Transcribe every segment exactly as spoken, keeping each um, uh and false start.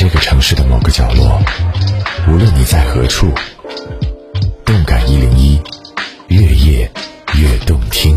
这个城市的某个角落，无论你在何处，动感一零一，越夜越动听。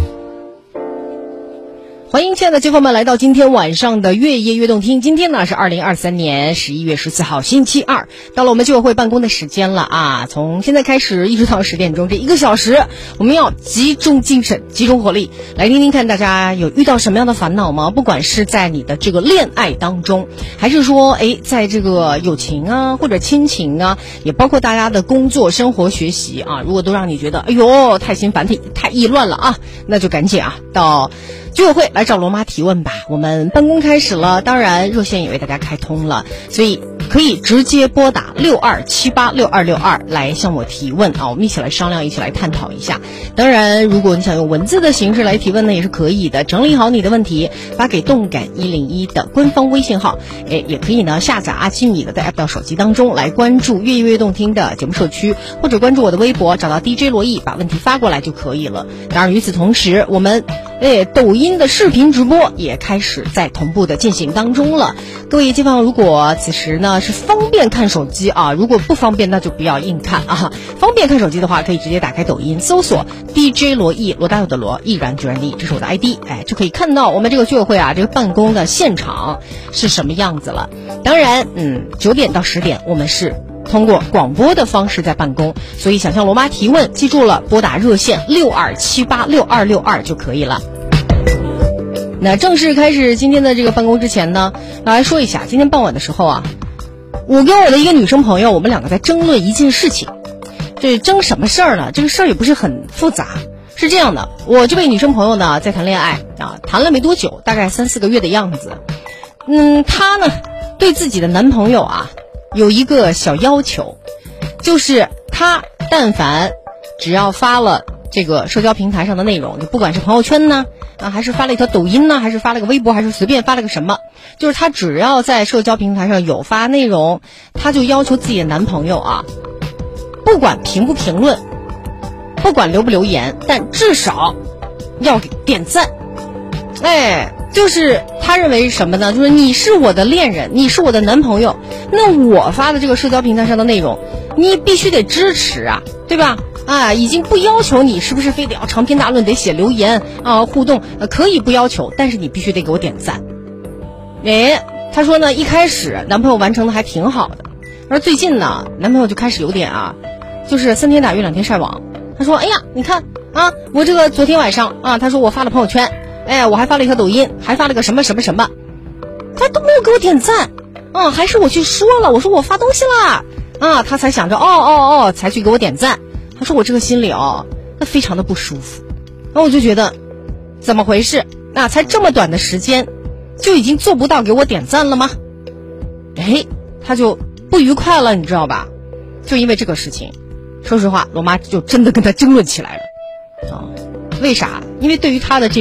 欢迎亲爱的街坊们来到今天晚上的越夜越动听。今天呢是二零二三年十一月十四号星期二，到了我们居委会办公的时间了啊！从现在开始一直到十点钟，这一个小时我们要集中精神集中火力来听听看大家有遇到什么样的烦恼吗？不管是在你的这个恋爱当中，还是说诶在这个友情啊或者亲情啊，也包括大家的工作生活学习啊，如果都让你觉得哎呦太心烦太太意乱了啊，那就赶紧啊到居委会来找罗妈提问吧。我们办公开始了，当然热线也为大家开通了，所以可以直接拨打六二七八六二六二来向我提问啊，我们一起来商量，一起来探讨一下。当然如果你想用文字的形式来提问呢也是可以的，整理好你的问题发给动感一零一的官方微信号，诶也可以呢下载阿基米的 app 到手机当中来关注越夜越动听的节目社区，或者关注我的微博找到 D J 罗毅把问题发过来就可以了。当然与此同时我们诶抖音的视频直播也开始在同步的进行当中了。各位街坊，如果此时呢是方便看手机啊，如果不方便那就不要硬看啊。方便看手机的话可以直接打开抖音搜索 D J 罗毅，罗大佑的罗，毅然决然的毅，这是我的 I D， 哎就可以看到我们这个居委会啊这个办公的现场是什么样子了。当然嗯九点到十点我们是通过广播的方式在办公，所以想向罗妈提问记住了拨打热线六二七八六二六二就可以了。那正式开始今天的这个办公之前呢，来说一下今天傍晚的时候啊，我跟我的一个女生朋友，我们两个在争论一件事情。这争什么事儿呢？这个事儿也不是很复杂，是这样的，我这位女生朋友呢在谈恋爱啊，谈了没多久，大概三四个月的样子。嗯，她呢对自己的男朋友啊有一个小要求，就是她但凡只要发了这个社交平台上的内容，就不管是朋友圈呢啊，还是发了一条抖音呢，还是发了个微博，还是随便发了个什么，就是她只要在社交平台上有发内容，她就要求自己的男朋友啊，不管评不评论，不管留不留言，但至少要给点赞。哎，就是他认为是什么呢？就是你是我的恋人，你是我的男朋友，那我发的这个社交平台上的内容你必须得支持啊，对吧？啊，已经不要求你是不是非得要长篇大论得写留言啊互动、呃、可以不要求，但是你必须得给我点赞。哎，他说呢一开始男朋友完成的还挺好的，而最近呢男朋友就开始有点啊就是三天打鱼两天晒网。他说哎呀你看啊，我这个昨天晚上啊，他说我发了朋友圈，哎我还发了一条抖音，还发了个什么什么什么，他都没有给我点赞啊，还是我去说了，我说我发东西啦啊，他才想着哦哦哦才去给我点赞。他说我这个心里哦那非常的不舒服。然后我就觉得怎么回事，那才这么短的时间就已经做不到给我点赞了吗？哎，他就不愉快了，你知道吧？就因为这个事情，说实话罗妈就真的跟他争论起来了啊。为啥？因为对于他的这